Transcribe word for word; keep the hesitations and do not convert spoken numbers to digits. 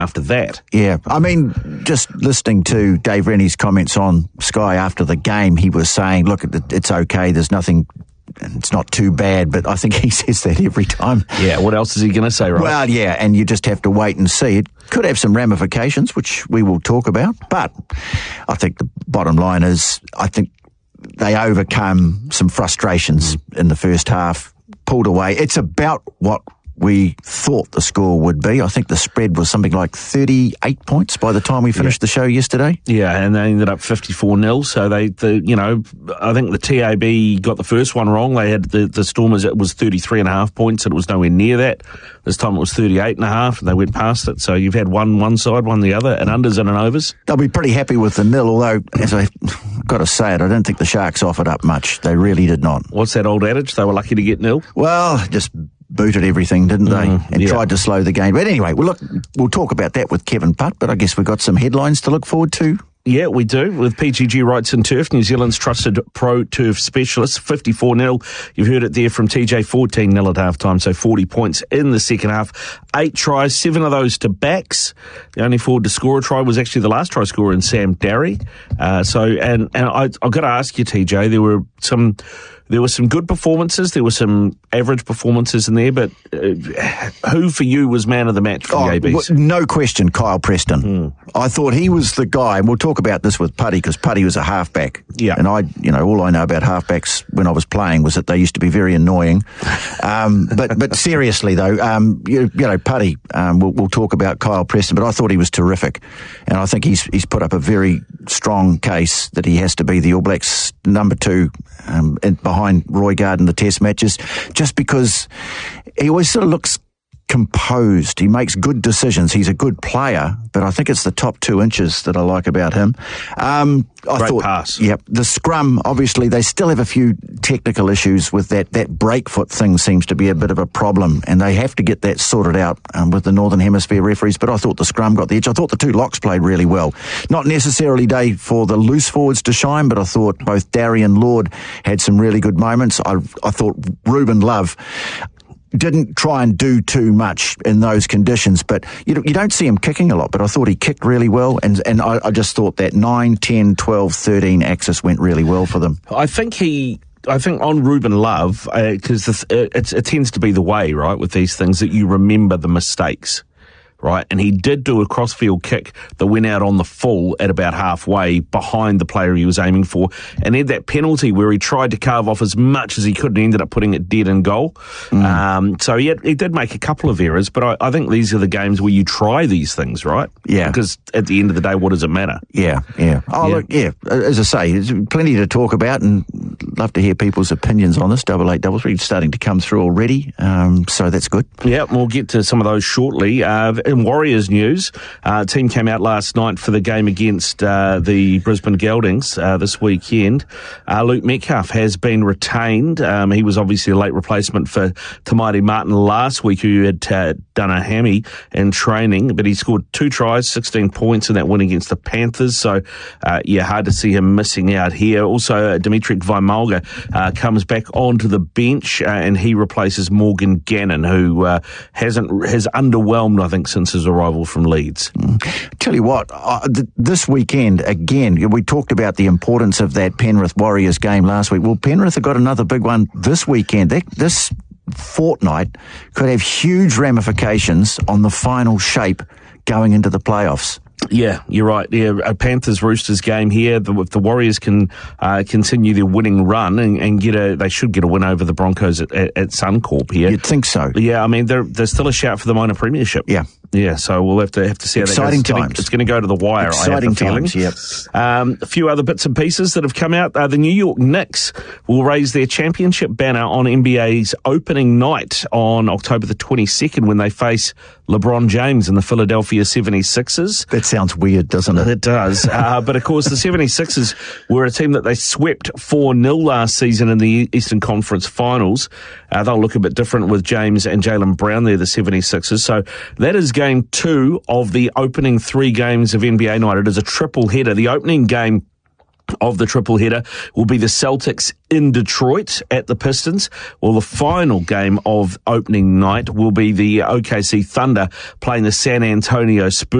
after that. Yeah, I mean, just listening to Dave Rennie's comments on Sky after the game, he was saying, look, it's okay, there's nothing, it's not too bad, but I think he says that every time. Yeah, what else is he going to say, right? Well, yeah, and you just have to wait and see. It could have some ramifications, which we will talk about, but I think the bottom line is, I think they overcome some frustrations mm. in the first half, pulled away. It's about what we thought the score would be. I think the spread was something like thirty-eight points by the time we finished yeah. the show yesterday. Yeah, and they ended up fifty-four nil. So they, the, you know, I think the T A B got the first one wrong. They had the, the Stormers, it was thirty-three and a half points, and it was nowhere near that. This time it was thirty-eight and a half, and they went past it. So you've had one one side, one the other, and unders and an overs. They'll be pretty happy with the nil, although, as I've got to say it, I don't think the Sharks offered up much. They really did not. What's that old adage? They were lucky to get nil? Well, just booted everything, didn't they? Mm, and yeah. tried to slow the game. But anyway, well, look, we'll talk about that with Kevin Putt, but I guess we've got some headlines to look forward to. Yeah, we do. With P G G Rights and Turf, New Zealand's trusted pro turf specialist, fifty-four nil. You've heard it there from T J, fourteen nil at half-time, so forty points in the second half. Eight tries, seven of those to backs. The only forward to score a try was actually the last try scorer in Sam Darry. Uh, so, and, and I, I've got to ask you, T J, there were some... There were some good performances. There were some average performances in there. But uh, who for you was man of the match for oh, the A Bs? W- no question, Kyle Preston. Mm. I thought he was the guy, and we'll talk about this with Putty, because Putty was a halfback. Yeah. And I, you know, all I know about halfbacks when I was playing was that they used to be very annoying. Um, but but seriously though, um, you, you know, Putty, um, we'll, we'll talk about Kyle Preston, but I thought he was terrific, and I think he's he's put up a very strong case that he has to be the All Blacks number two um, in, behind Roy Gard in the Test matches, just because he always sort of looks composed. He makes good decisions. He's a good player, but I think it's the top two inches that I like about him. Um, I Great thought, pass. Yep. The scrum, obviously, they still have a few technical issues with that. That break foot thing seems to be a bit of a problem, and they have to get that sorted out um, with the Northern Hemisphere referees. But I thought the scrum got the edge. I thought the two locks played really well. Not necessarily day for the loose forwards to shine, but I thought both Darry and Lord had some really good moments. I, I thought Ruben Love didn't try and do too much in those conditions, but you you don't see him kicking a lot, but I thought he kicked really well, and and I, I just thought that nine, ten, twelve, thirteen axis went really well for them. I think he... I think on Ruben Love, because uh, it, it tends to be the way, right, with these things, that you remember the mistakes. Right, and he did do a crossfield kick that went out on the full at about halfway behind the player he was aiming for, and had that penalty where he tried to carve off as much as he could and ended up putting it dead in goal. Mm. Um, so he, had, he did make a couple of errors, but I, I think these are the games where you try these things, right? Yeah. Because at the end of the day, what does it matter? Yeah, yeah. Oh, yeah. Look, yeah, as I say, there's plenty to talk about, and love to hear people's opinions on this. Double eight, double three starting to come through already, um, so that's good. Yeah, we'll get to some of those shortly. Uh, in Warriors news, uh, team came out last night for the game against uh, the Brisbane Geldings uh, this weekend. Uh, Luke Metcalf has been retained. Um, he was obviously a late replacement for Tamati Martin last week, who had uh, done a hammy in training, but he scored two tries, sixteen points in that win against the Panthers. So, uh, yeah, hard to see him missing out here. Also, uh, Dimitri Vaimalga uh, comes back onto the bench, uh, and he replaces Morgan Gannon, who uh, hasn't has underwhelmed, I think, since his arrival from Leeds. Mm. Tell you what, uh, th- this weekend, again, we talked about the importance of that Penrith Warriors game last week. Well, Penrith have got another big one this weekend. They, this fortnight could have huge ramifications on the final shape going into the playoffs. Yeah, you're right. Yeah, a Panthers-Roosters game here. The, if the Warriors can uh, continue their winning run and, and get a, they should get a win over the Broncos at, at, at Suncorp here. You'd think so. Yeah, I mean, there's still a shout for the minor premiership. Yeah. Yeah, so we'll have to have to see how Exciting that goes. times. It's going to go to the wire. Exciting I have times, yep. Um, a few other bits and pieces that have come out. Uh, the New York Knicks will raise their championship banner on N B A's opening night on October the twenty-second when they face LeBron James and the Philadelphia seventy-sixers. That sounds weird, doesn't it? It does. uh, but, of course, the seventy-sixers were a team that they swept four nil last season in the Eastern Conference Finals. Uh, they'll look a bit different with James and Jaylen Brown there, the seventy-sixers. So that is game two of the opening three games of N B A night. It is a triple header. The opening game of the triple header will be the Celtics in Detroit at the Pistons. Well, the final game of opening night will be the O K C Thunder playing the San Antonio Spurs.